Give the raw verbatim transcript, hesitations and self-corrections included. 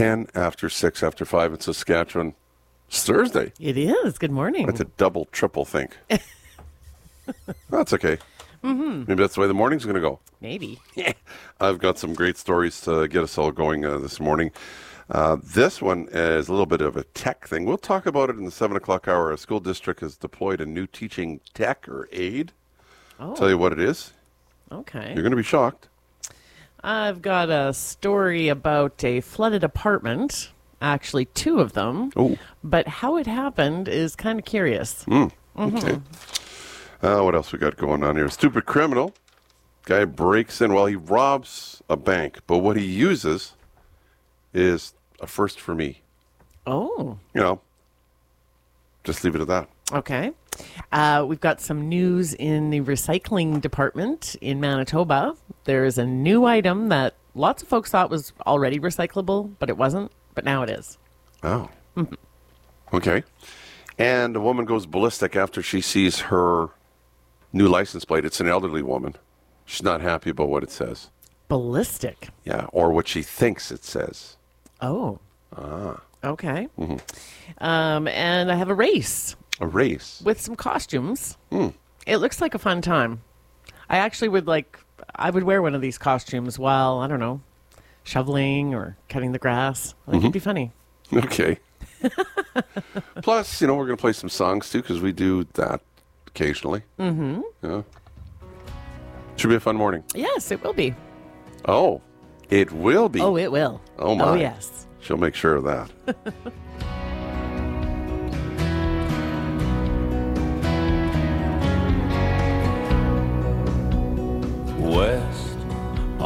ten after six after five in Saskatchewan. It's Thursday. It is. Good morning. That's a double, triple think. That's okay. Mm-hmm. Maybe that's the way the morning's going to go. Maybe. I've got some great stories to get us all going uh, this morning. Uh, this one is a little bit of a tech thing. We'll talk about it in the seven o'clock hour. A school district has deployed a new teaching tech or aid. Oh. Tell you what it is. Okay. You're going to be shocked. I've got a story about a flooded apartment. Actually, two of them. Oh. But how it happened is kind of curious. Mm. Mm-hmm. Okay. Uh, what else we got going on here? Stupid criminal. Guy breaks in. Well, he robs a bank, but what he uses is a first for me. Oh. You know, just leave it at that. Okay. Uh, we've got some news in the recycling department in Manitoba. There's a new item that lots of folks thought was already recyclable, but it wasn't. But now it is. Oh. Mm-hmm. Okay. And a woman goes ballistic after she sees her new license plate. It's an elderly woman. She's not happy about what it says. Ballistic? Yeah, or what she thinks it says. Oh. Ah. Okay. Mm-hmm. Um, and I have a race. A race? With some costumes. Mm. It looks like a fun time. I actually would like, I would wear one of these costumes while, I don't know, shoveling or cutting the grass. I think Mm-hmm. it'd be funny. Okay. Plus, you know, we're going to play some songs, too, because we do that occasionally. Mm-hmm. Yeah. Should be a fun morning. Yes, it will be. Oh, it will be. Oh, it will. Oh, my. Oh, yes. She'll make sure of that.